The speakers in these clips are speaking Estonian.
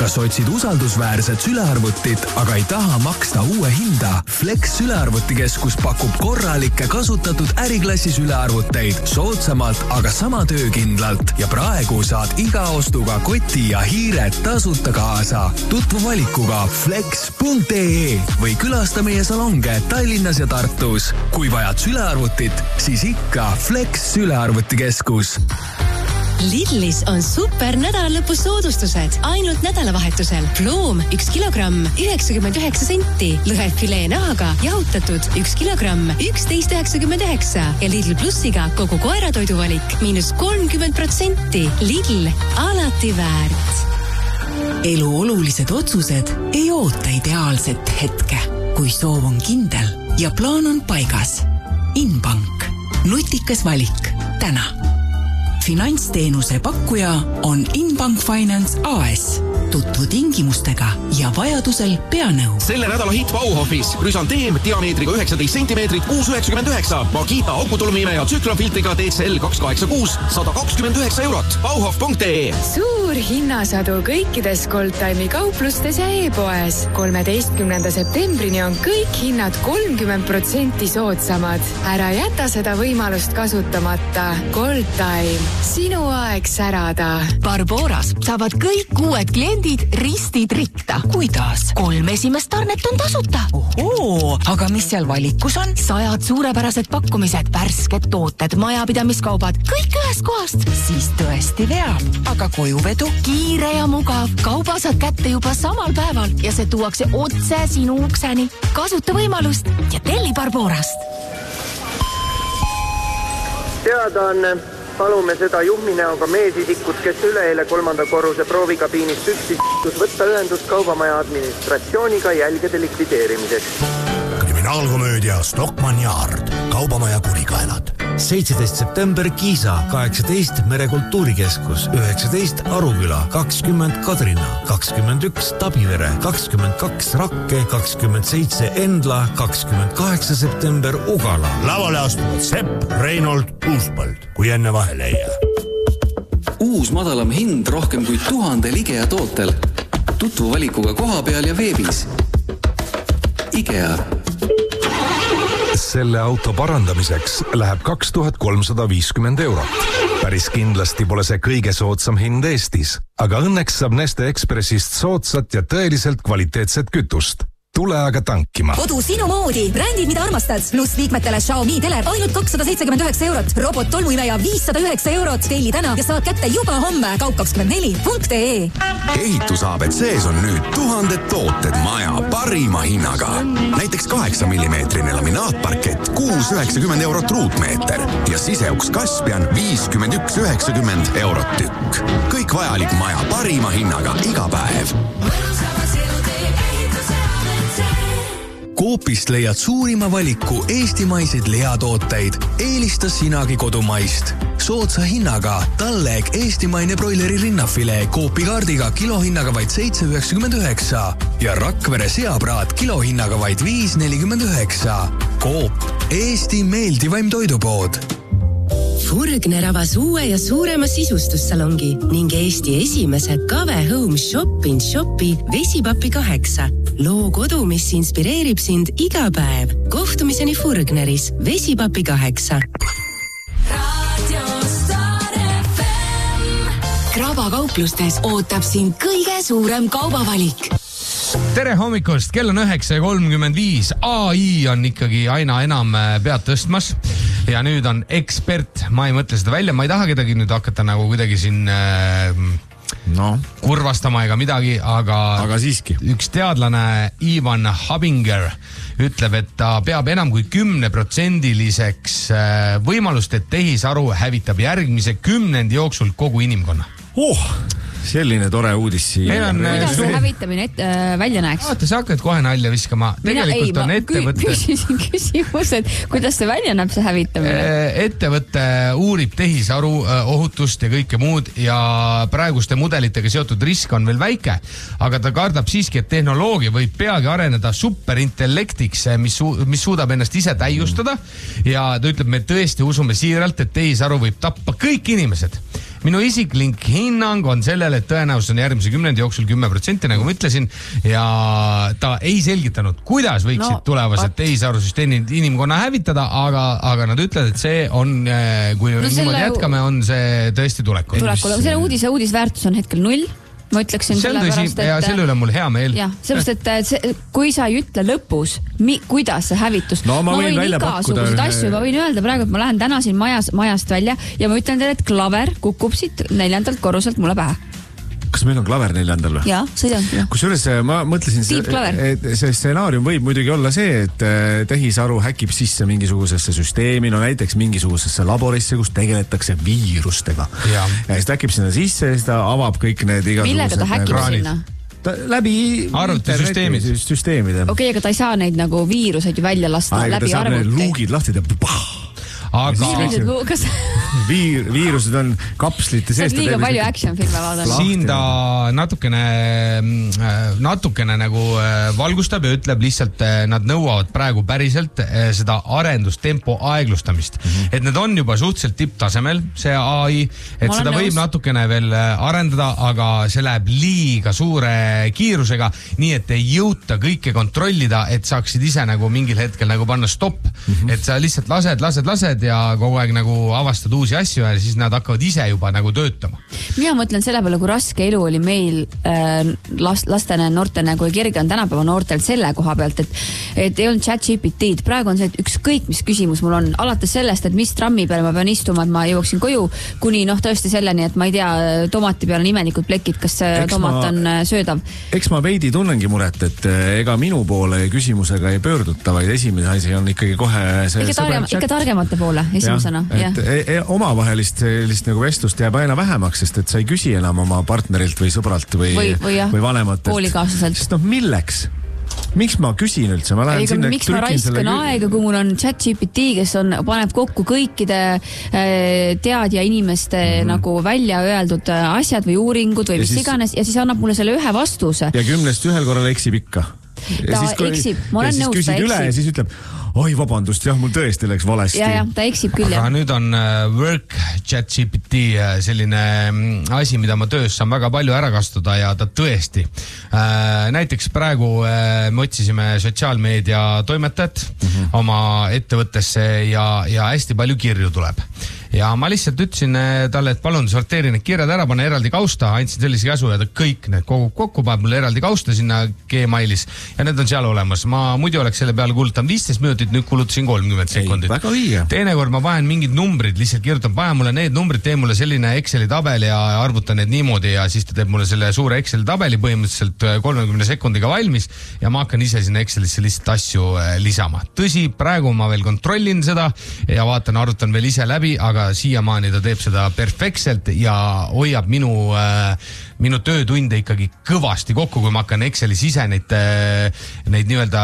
Kas otsid usaldusväärset sülearvutit, aga ei taha maksta uue hinda? Flex sülearvutikeskus pakub korralikke kasutatud äriklassi sülearvuteid soodsamalt, aga sama töökindlalt. Ja praegu saad iga ostuga koti ja hiired tasuta kaasa. Tutvu valikuga flex.ee või külasta meie salonge Tallinnas ja Tartus. Kui vajad sülearvutit, siis ikka Flex sülearvutikeskus. Lidlis on super nädalalõpu soodustused ainult nädalavahetusel. Ploom 1 kilogramm 99 senti, lõhefilee nahaga jahutatud 1 kilogramm 11,99 ja Lidl Plussiga kogu koeratoiduvalik -30%. Lidl, alati väärt. Elu olulised otsused ei oota ideaalset hetke, kui soov on kindel ja plaan on paigas. Inbank. Nutikas valik. Täna. Finantsteenuse pakkuja on Inbank Finance AS. Tutvu tingimustega ja vajadusel peanõu. Selle nädala hit Bauhofis. Rüsanteem diameetriga 19 cm 6,99. Magita akutulmime ja tsüklonfiltriga DCL 286 129 €. Bauhof.ee. Suur hinnasadu kõikides Goldtime'i kauplustes ja e-poes. 13. septembrini on kõik hinnad 30% soodsamad. Ära jäta seda võimalust kasutamata. Goldtime. Sinu aeg särada. Barboras saavad kõik uued kliendid ristid ritta. Kuidas? 3 esimest tarnet on tasuta. Ohoo, aga mis seal valikus on? 100 suurepärased pakkumised, värsked tooted, majapidamiskaubad, kõik ühest kohast. Siis tõesti veab. Aga kojuvedu? Kiire ja mugav. Kauba saad kätte juba samal päeval ja see tuuakse otse sinu ukseni. Kasuta võimalust ja telli Barborast. Teadaanne. Palume seda juhminäoga meesisikut, kes üleeile 3. korruse proovikabiinist üksis võtta ühendust kaubamaja administratsiooniga jälgede likvideerimiseks. Kriminaalkomöödia Stockmann Yard. Kaubamaja kurikaelad. 17. september Kiisa, 18 Merekultuurikeskus, 19 Aruküla, 20 Kadrina, 21 Tabivere, 22 Rakke, 27 Endla, 28 september Ugala. Lavale astuvad Sepp, Reinold, Uuspõld, kui enne vahele ei jää. Uus madalam hind rohkem kui 1000 IKEA tootel. Tutvu valikuga koha peal ja veebis. IKEA. Selle auto parandamiseks läheb 2350 €. Päris kindlasti pole see kõige soodsam hind Eestis, aga õnneks saab Neste Ekspressist soodsat ja tõeliselt kvaliteetset kütust. Tule aga tankima. Kodu sinu moodi. Brändid, mida armastad. Plus liikmetele Xiaomi teler ainult 279 €. Robot tolmuimeja 509 €. Telli täna ja saad kätte juba homme. Kaup24.ee. Ehitus ABCs on nüüd 1000 tooted maja parima hinnaga. Näiteks 8 mm laminaatparkett 6,90 € ruutmeeter ja siseuks Kaspian 51,90 € tükk. Kõik vajalik maja parima hinnaga iga päev. Coopist leiad suurima valiku eestimaiseid leatooteid. Eelista sinagi kodumaist. Soodsa hinnaga talleg eestimaine broileri rinnafilee Coopi kaardiga kilohinnaga vaid 7,99 ja Rakvere seapraat kilohinnaga vaid 5,49. Coop, Eesti meeldivaim toidupood. Furgner avas uue ja suurema sisustussalongi ning Eesti esimese Kave Home Shop-in-Shopi Vesipapi 8. Loo kodu, mis inspireerib sind iga päev. Kohtumiseni Furgneris. Vesipapi 8. Kraba kauplustes ootab sind kõige suurem kaubavalik. Tere hommikust, kell on 9:35. AI on ikkagi aina enam pead tõstmas ja nüüd on ekspert, ma ei mõtle seda välja, ma ei taha kedagi nüüd hakata nagu kuidagi siin kurvastama ega midagi, aga siiski. Üks teadlane Ivan Habinger ütleb, et ta peab enam kui 10%-liseks võimalust, et tehisaru hävitab järgmise 10 jooksul kogu inimkonna. Selline tore uudis siia. Kuidas see hävitamine välja näeks? Vaata, sa hakkad kohe nalja viskama. Tegelikult on ettevõte... Küsisin küsimus, et kuidas see välja näeb, see hävitamine? Ettevõte uurib tehisaru ohutust ja kõike muud ja praeguste mudelitega seotud risk on veel väike, aga ta kardab siiski, et tehnoloogia võib peagi areneda superintellektiks, mis suudab ennast ise täiustada ja ta ütleb, me tõesti usume siiralt, et tehisaru võib tappa kõik inimesed. minu isiklik hinnang on sellele, et tõenäosus on järgmise 10 jooksul 10%, nagu ma ütlesin, ja ta ei selgitanud, kuidas võiksid tulevased tehisarusüsteemid inimkonna hävitada, aga nad ütlevad, et see on, kui niimoodi jätkame, on see tõesti tulekul. Selle uudisväärtus on hetkel 0. Ma ütleksin sellepärast, et... Ja selle üle mul hea meel. Jah, sellepärast, et kui sa ei ütle lõpus, kuidas see hävitus... No ma võin välja pakkuda... asju, ma võin öelda praegu, et ma lähen täna siin majast välja ja ma ütlen teile, et klaver kukub siit 4. korruselt mulle pähe. Kas meil on klaver 4. või? Jaa, sõidan. Kusjuures ma mõtlesin, et see stsenaarium võib muidugi olla see, et tehisaru häkib sisse mingisugusesse süsteemi, no näiteks mingisugusesse laborisse, kus tegeletakse viirustega. Ja siis ta häkib sinna sisse ja siis ta avab kõik need igasugused... Millega ta häkib sinna? Läbi arvutisüsteemide. Okei, aga ta ei saa neid nagu viiruseid ju välja lasta läbi arvuti. Ta saab need luugid lahti ja viirused on kapslite seest. See on liiga palju action-filme vaadanud. Siin ta natukene nagu valgustab ja ütleb lihtsalt, nad nõuavad praegu päriselt seda arendustempo aeglustamist. Et need on juba suhteliselt tipptasemel, see AI, et seda võib natukene veel arendada, aga see läheb liiga suure kiirusega, nii et ei jõuta kõike kontrollida, et saaksid ise nagu mingil hetkel nagu panna stopp. Et sa lihtsalt lased ja kogu aeg nagu avastad uusi asju ja siis nad hakkavad ise juba nagu töötama. Mina mõtlen selle peale, kui raske elu oli meil lastene, noortene, kui kerge on tänapäeva noortel selle koha pealt, et ei olnud ChatGPT-d. Praegu on see, et ükskõik mis küsimus mul on, alates sellest, et mis trammi peale ma pean istuma, et ma jõuaksin koju, kuni tõesti selleni, et ma ei tea, tomati peal on imenikud plekid, kas tomat on söödav. Eks ma veidi tunnengi muret, et ega minu poole küsimusega ei pöörduta, vaid esimene asi on ikkagi kohe ikka targemate poole esimesena. Omavahelist nagu vestlust jääb aina vähemaks, sest et sa ei küsi enam oma partnerilt või sõbralt või vanematelt. Koolikaaslaselt. Sest miks? Miks ma küsin üldse? Miks ma raiskan aega, kui mul on ChatGPT, kes paneb kokku kõikide teadja inimeste nagu välja öeldud asjad või uuringud või mis iganes ja siis annab mulle selle ühe vastuse. Ja 10 ühel korral eksib ikka. Ta eksib, ma olen nõus, ta eksib. Ja siis ütleb, oi vabandust, jah, mul tõesti läks valesti. Ja, ta eksib küll. Aga nüüd on Work ChatGPT selline asi, mida ma töös saan väga palju ära kasutada ja ta tõesti. Näiteks praegu me otsisime sotsiaalmeedia toimetajat oma ettevõttesse ja hästi palju kirju tuleb. Ja ma lihtsalt ütlesin talle, et palun sorteeri need kirjad ära, pane eraldi kausta, andsin sellise käsu ja ta kõik need kokku paneb mulle eraldi kausta sinna Gmailis ja need on seal olemas. Ma muidu oleks selle peale kulutanud 15 minutit, nüüd kulutasin 30 sekundit. Väga õige. Teinekord ma panen mingid numbrid, lihtsalt kirjutan, pane mulle need numbrid, tee mulle selline Exceli tabel ja arvutan need niimoodi ja siis ta teeb mulle selle suure Exceli tabeli põhimõtteliselt 30 sekundiga valmis ja ma hakkan ise sinna Excelisse lihtsalt asju lisama. Tõsi, praegu ma veel kontrollin seda ja vaatan, arvutan veel ise läbi, aga siiamaani ta teeb seda perfektselt ja hoiab minu töötunde ikkagi kõvasti kokku, kui ma hakkan Excelis ise neid nii-öelda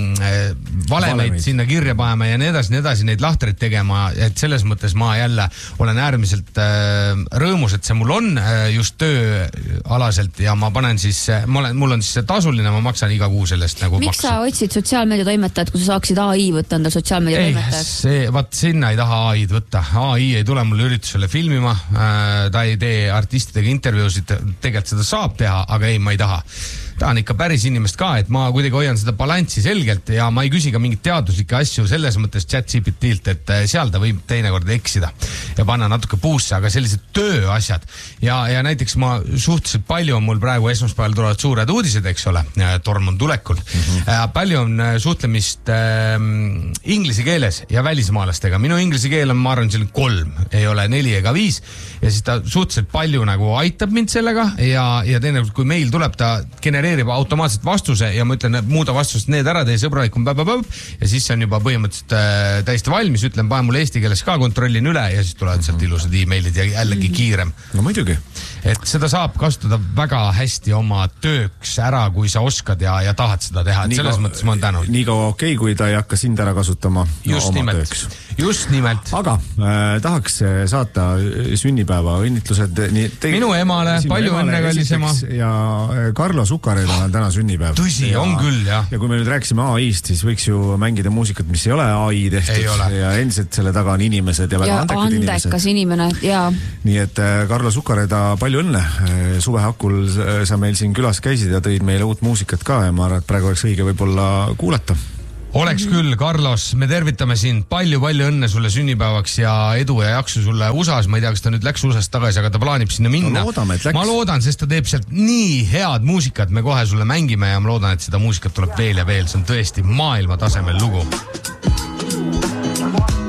valemeid sinna kirja panema ja nii edasi, neid lahtreid tegema, et selles mõttes ma jälle olen äärmiselt rõõmus, et see mul on just tööalaselt ja ma panen siis, mul on siis see tasuline, ma maksan iga kuu sellest nagu Miks sa otsid sotsiaalmeedia toimetajat, kui sa saaksid AI võtta enda sotsiaalmeedia toimetajaks? Sinna ei taha AI-d võtta. AI ei tule mulle üritusele filmima, ta ei tee artistidega intervjuusid, tegelikult seda saab teha, aga ei, ma ei taha. Tahan ikka päris inimest ka, et ma kuidagi hoian seda balanssi selgelt ja ma ei küsi ka mingit teaduslikke asju selles mõttes ChatGPT-lt, et seal ta võib teinekord eksida ja panna natuke puusse, aga sellised tööasjad ja näiteks ma suhteliselt palju on mul praegu esmaspäeval tulevad suured uudised, eks ole, torm on tulekul. Palju on suhtlemist inglise keeles ja välismaalastega. Minu inglise keel on, ma arvan, 3, ei ole 4 ega 5 ja siis ta suhteliselt palju nagu aitab mind sellega ja teinekord, kui meil tuleb, ta genereerib automaatselt vastuse ja ma ütlen, muuda vastust need ära, tee sõbralikum ja siis see on juba põhimõtteliselt täiesti valmis, ütlen, pane mulle eesti keeles ka, kontrollin üle ja siis tulevad sealt ilusad e-mailid ja jällegi kiirem. No muidugi. Et seda saab kasutada väga hästi oma tööks ära, kui sa oskad ja tahad seda teha, et selles mõttes ma olen tänud. Nii kaua okei, kui ta ei hakka sind ära kasutama oma tööks. Just nimelt. Aga tahaks saata sünnipäeva õnnitlused minu emale, palju õnne kallis ema ja Carlo Suka Sukaredal on täna sünnipäev. Tõsi, on küll, jah. Ja kui me nüüd rääkisime AI-st, siis võiks ju mängida muusikat, mis ei ole AI tehtud. Ja endiselt selle taga on inimesed ja väga andekad inimesed. Andekas inimene, jaa. Nii et Karlo Sukareda, palju õnne. Suvehakul sa meil siin külas käisid ja tõid meile uut muusikat ka ja ma arvan, et praegu oleks õige võib-olla kuulata. Oleks küll, Carlos, me tervitame sind, palju õnne sulle sünnipäevaks ja edu ja jaksu sulle USAs, ma ei tea, kas ta nüüd läks USAst tagasi, aga ta plaanib sinna minna. Ma loodan, sest ta teeb sealt nii head muusikat, me kohe sulle mängime ja ma loodan, et seda muusikat tuleb veel ja veel, see on tõesti maailma tasemel lugu.